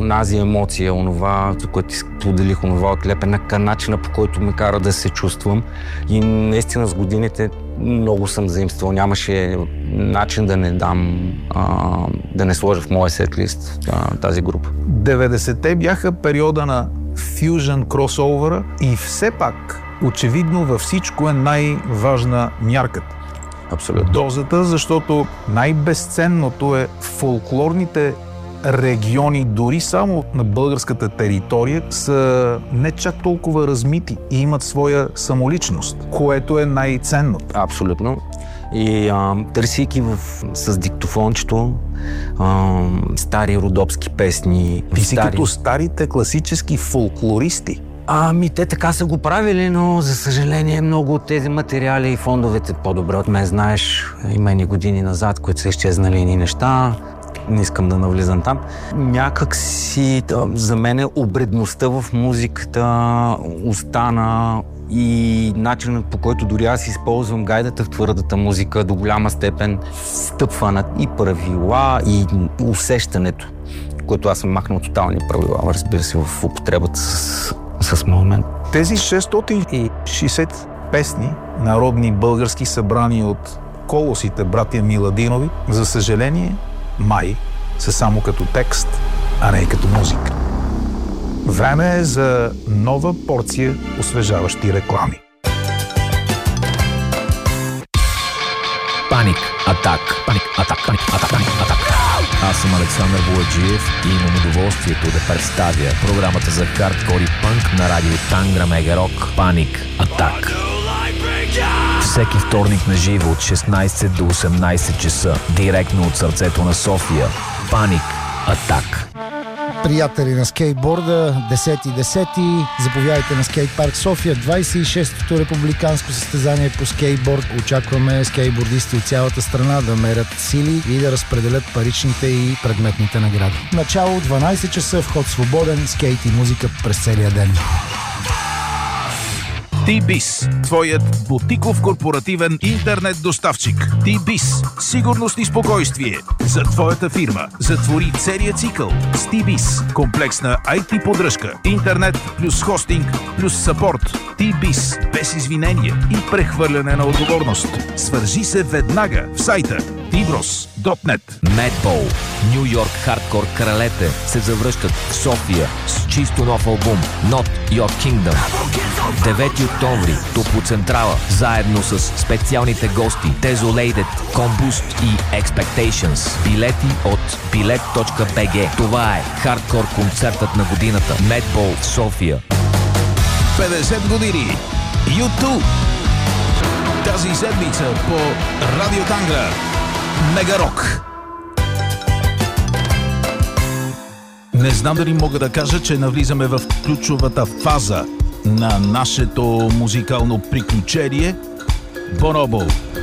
онази емоция, онова, за което ти споделих, онова отлепена към начина, по който ме кара да се чувствам. И наистина с годините много съм заимствал. Нямаше начин да не дам, да не сложа в моя сетлист тази група. 90-те бяха периода на фюжън кросовъра и все пак, очевидно, във всичко е най-важна мярката. Абсолютно. Дозата, защото най-безценното е фолклорните региони, дори само на българската територия, са не чак толкова размити и имат своя самоличност, което е най-ценното. Абсолютно. И търсейки с диктофончето стари родопски песни. Ти си като старите класически фолклористи. Те така са го правили, но за съжаление много от тези материали и фондовете по-добре от мен знаеш. Има и години назад, които са изчезнали и неща. Не искам да навлизам там. Някак си за мен обредността в музиката остана и начинът, по който дори аз използвам гайдата в твърдата музика до голяма степен стъпва на и правила, и усещането, което аз съм махнал тотални правила, разбира се, в употребата с момент. Тези 660 песни, народни български, събрани от колосите братя Миладинови, за съжаление, май са само като текст, а не като музика. Време е за нова порция освежаващи реклами. Паник Атак. Паник Атак. Паник Атак. Паник Атак. Аз съм Александър Бояджиев и имам удоволствието да представя програмата за хардкор и пънк на радио Тангра Мега Рок. Паник Атак. Всеки вторник на живо от 16 до 18 часа, директно от сърцето на София. Паник Атак. Приятели на скейтборда, 10.10. Заповядайте на скейтпарк София, 26-то републиканско състезание по скейтборд. Очакваме скейтбордисти от цялата страна да мерят сили и да разпределят паричните и предметните награди. Начало 12 часа, вход свободен, скейт и музика през целия ден. T-Biz, твоят бутиков корпоративен интернет доставчик. T-Biz, сигурност и спокойствие за твоята фирма. Затвори целия цикъл с T-Biz. Комплексна IT поддръжка, интернет плюс хостинг плюс съпорт. T-Biz, без извинение и прехвърляне на отговорност. Свържи се веднага в сайта tbros.net. Madball, Ню Йорк хардкор кралете се завръщат в София с чисто нов албум Not Your Kingdom. 9 октомври, Топлоцентрала, заедно с специалните гости Desolated, Combust и Expectations. Билети от bilet.bg. Това е хардкор концертът на годината. Madball в София. 50 години YouTube. Тази седмица по Радио Тангра Мега Рок. Не знам дали мога да кажа, че навлизаме в ключовата фаза на нашето музикално приключение. Бонобо,